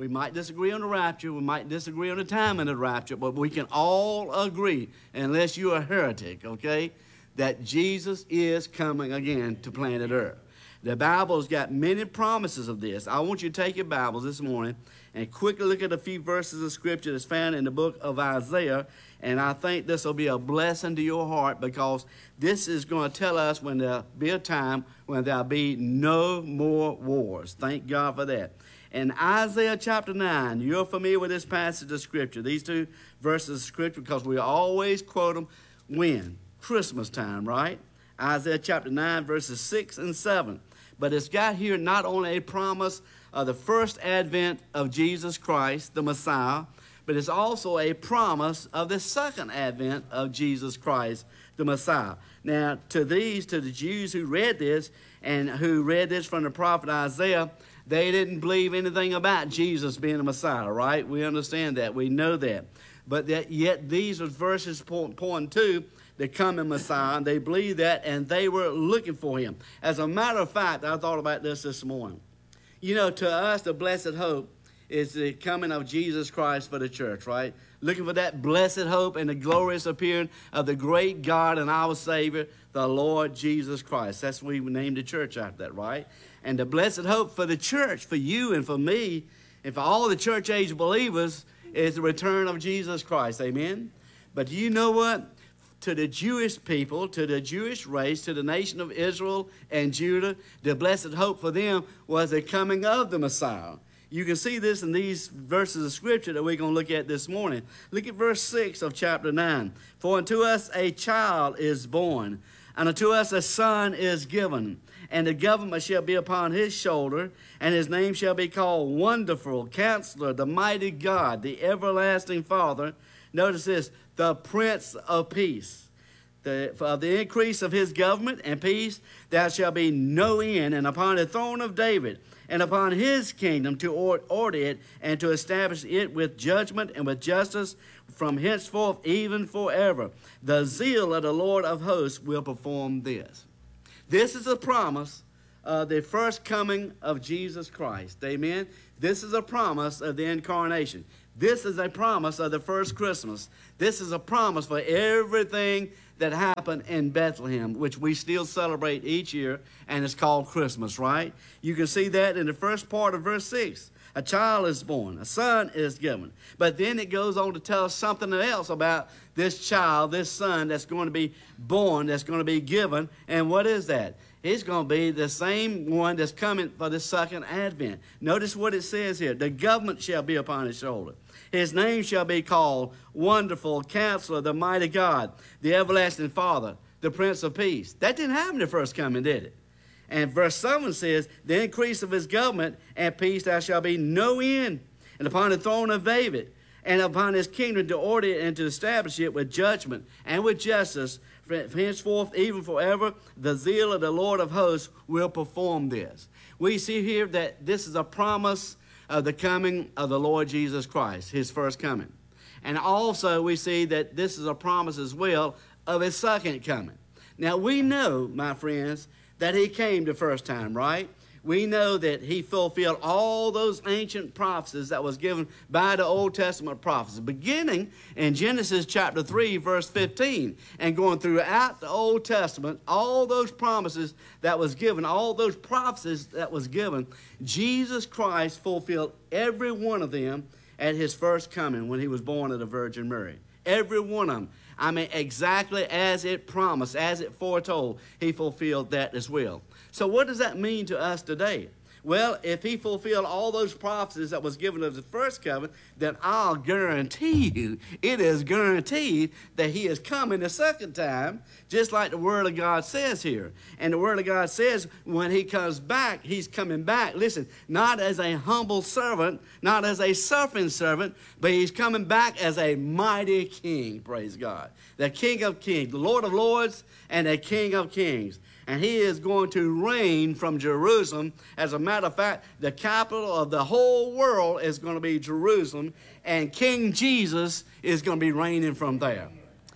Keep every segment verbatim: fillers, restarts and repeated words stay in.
We might disagree on the rapture. We might disagree on the timing of the rapture, but we can all agree, unless you're a heretic, okay, that Jesus is coming again to planet Earth. The Bible's got many promises of this. I want you to take your Bibles this morning and quickly look at a few verses of Scripture that's found in the book of Isaiah, and I think this will be a blessing to your heart, because this is going to tell us when there'll be a time when there'll be no more wars. Thank God for that. In Isaiah chapter nine, you're familiar with this passage of Scripture, these two verses of Scripture, because we always quote them when? Christmas time, right? Isaiah chapter nine, verses six and seven. But it's got here not only a promise of the first advent of Jesus Christ, the Messiah, but it's also a promise of the second advent of Jesus Christ, the Messiah. Now, to these, to the Jews who read this, and who read this from the prophet Isaiah, they didn't believe anything about Jesus being a Messiah, right? We understand that. We know that. But that yet these are verses point, point to the coming Messiah, and they believed that, and they were looking for him. As a matter of fact, I thought about this this morning. You know, to us, the blessed hope is the coming of Jesus Christ for the church, right? Looking for that blessed hope and the glorious appearing of the great God and our Savior, the Lord Jesus Christ. That's what we named the church after that, right? And the blessed hope for the church, for you and for me, and for all the church-age believers, is the return of Jesus Christ, amen? But do you know what? To the Jewish people, to the Jewish race, to the nation of Israel and Judah, the blessed hope for them was the coming of the Messiah. You can see this in these verses of Scripture that we're going to look at this morning. Look at verse six of chapter nine. For unto us a child is born, and unto us a son is given, and the government shall be upon his shoulder, and his name shall be called Wonderful, Counselor, the Mighty God, the Everlasting Father. Notice this, the Prince of Peace. The, of the increase of his government and peace there shall be no end, and upon the throne of David, and upon his kingdom to order it, and to establish it with judgment and with justice from henceforth even forever. The zeal of the Lord of hosts will perform this. This is a promise of the first coming of Jesus Christ. Amen. This is a promise of the incarnation. This is a promise of the first Christmas. This is a promise for everything that happened in Bethlehem, which we still celebrate each year, and it's called Christmas, right? You can see that in the first part of verse six. A child is born, a son is given. But then it goes on to tell us something else about this child, this son that's going to be born, that's going to be given. And what is that? It's going to be the same one that's coming for the second advent. Notice what it says here. The government shall be upon his shoulder. His name shall be called Wonderful, Counselor, the Mighty God, the Everlasting Father, the Prince of Peace. That didn't happen the first coming, did it? And verse seven says, the increase of his government and peace there shall be no end, and upon the throne of David, and upon his kingdom to order it and to establish it with judgment and with justice, henceforth even forever. The zeal of the Lord of hosts will perform this. We see here that this is a promise of the coming of the Lord Jesus Christ, his first coming. And also we see that this is a promise as well of his second coming. Now we know, my friends, that he came the first time, right? We know that he fulfilled all those ancient prophecies that was given by the Old Testament prophets, beginning in Genesis chapter three, verse fifteen, and going throughout the Old Testament, all those promises that was given, all those prophecies that was given, Jesus Christ fulfilled every one of them at his first coming when he was born of the Virgin Mary. Every one of them. I mean, exactly as it promised, as it foretold, he fulfilled that as well. So what does that mean to us today? Well, if he fulfilled all those prophecies that was given of the first covenant, then I'll guarantee you, it is guaranteed that he is coming the second time, just like the Word of God says here. And the Word of God says when he comes back, he's coming back, listen, not as a humble servant, not as a suffering servant, but he's coming back as a mighty king, praise God. The King of kings, the Lord of lords, and the King of kings. And he is going to reign from Jerusalem. As a matter of fact, the capital of the whole world is going to be Jerusalem, and King Jesus is going to be reigning from there.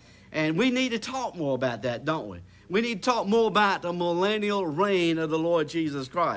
And we need to talk more about that, don't we? We need to talk more about the millennial reign of the Lord Jesus Christ.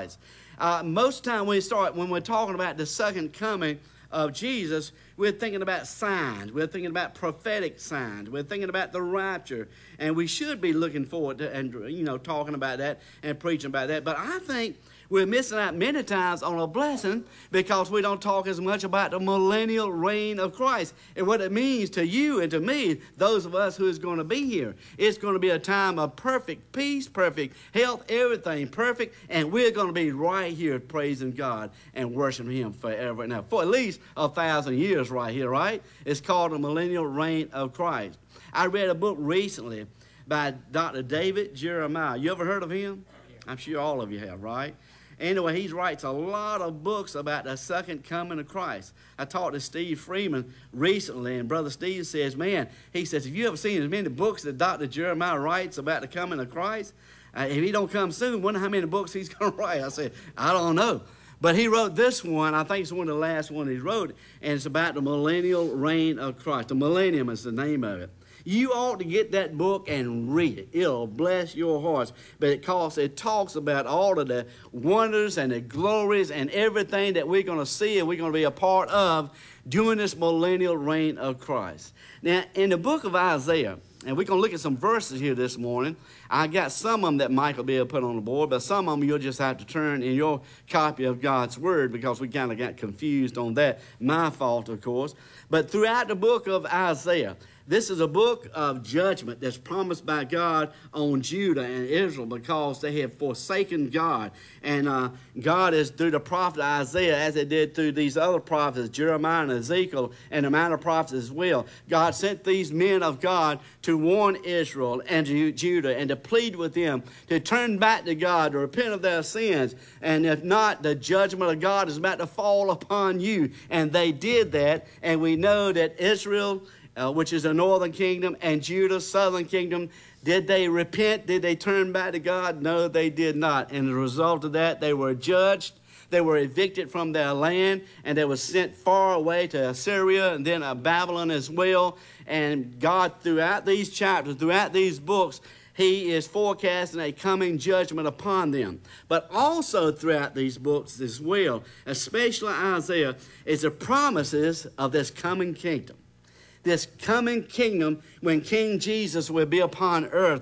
Uh, most of the time when we start, when we're talking about the second coming of Jesus, we're thinking about signs. We're thinking about prophetic signs. We're thinking about the rapture. And we should be looking forward to, and, you know, talking about that and preaching about that. But I think we're missing out many times on a blessing because we don't talk as much about the millennial reign of Christ and what it means to you and to me, those of us who is going to be here. It's going to be a time of perfect peace, perfect health, everything perfect, and we're going to be right here praising God and worshiping Him forever and ever. For at least a thousand years right here, right? It's called the millennial reign of Christ. I read a book recently by Doctor David Jeremiah. You ever heard of him? I'm sure all of you have, right? Anyway, he writes a lot of books about the second coming of Christ. I talked to Steve Freeman recently, and Brother Steve says, man, he says, have you ever seen as many books that Doctor Jeremiah writes about the coming of Christ? Uh, if he don't come soon, wonder how many books he's going to write. I said, I don't know. But he wrote this one. I think it's one of the last ones he wrote, and it's about the millennial reign of Christ. The millennium is the name of it. You ought to get that book and read it. It'll bless your hearts because it talks about all of the wonders and the glories and everything that we're going to see and we're going to be a part of during this millennial reign of Christ. Now, in the book of Isaiah, and we're going to look at some verses here this morning. I got some of them that Mike will be able to put on the board, but some of them you'll just have to turn in your copy of God's Word because we kind of got confused on that. My fault, of course. But throughout the book of Isaiah, this is a book of judgment that's promised by God on Judah and Israel because they have forsaken God. And uh, God is through the prophet Isaiah, as it did through these other prophets, Jeremiah and Ezekiel, and the minor prophets as well. God sent these men of God to warn Israel and to Judah and to plead with them to turn back to God, to repent of their sins. And if not, the judgment of God is about to fall upon you. And they did that. And we know that Israel, Uh, which is the northern kingdom, and Judah, southern kingdom, did they repent? Did they turn back to God? No, they did not. And as a result of that, they were judged. They were evicted from their land, and they were sent far away to Assyria and then uh, Babylon as well. And God, throughout these chapters, throughout these books, He is forecasting a coming judgment upon them. But also throughout these books as well, especially Isaiah, is the promises of this coming kingdom. This coming kingdom when King Jesus will be upon earth